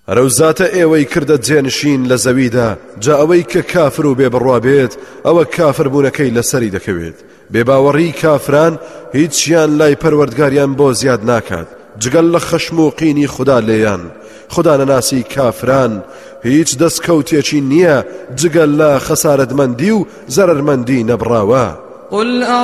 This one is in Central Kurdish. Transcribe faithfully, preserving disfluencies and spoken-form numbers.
ڕەوزاتە ئێوەی کردە جێنشین لە زەویدا جا ئەوەی کە کافر و بێبڕوا بێت ئەوە کافر بوونەکەی لەسەری دەکەوێت. بێباوەڕی کافران هیچیان لای پەروەردگاریان بۆ زیاد ناکات جگەل لە خەشم و قینی خوددا لێیان. خوددا نەناسی کافران هیچ دەستکەوتێکی نییە جگەل لە خەسارەتمەندی و زەرەرمەندی نەبڕاوە.